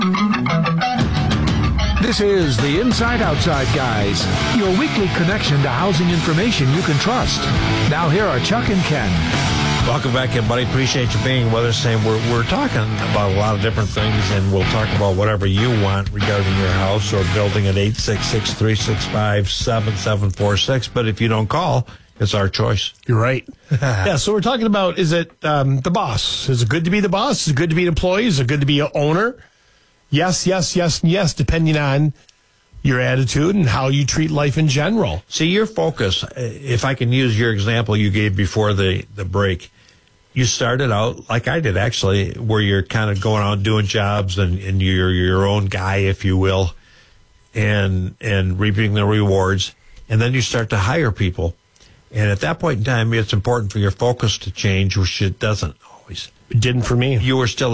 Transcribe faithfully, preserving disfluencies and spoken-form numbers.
This is the Inside Outside Guys, your weekly connection to housing information you can trust. Now here are Chuck and Ken. Welcome back, everybody. Appreciate you being with us. And we're we're talking about a lot of different things, and we'll talk about whatever you want regarding your house or building at eight six six, three six five, seven seven four six. But if you don't call, it's our choice. You're right. Yeah, so we're talking about, is it um, the boss? Is it good to be the boss? Is it good to be an employee? Is it good to be an owner? Yes, yes, yes, and yes, depending on your attitude and how you treat life in general. See, your focus, if I can use your example you gave before the, the break, you started out like I did, actually, where you're kind of going out doing jobs and, and you're your own guy, if you will, and and reaping the rewards. And then you start to hire people. And at that point in time, it's important for your focus to change, which it doesn't always. It didn't for me. You were still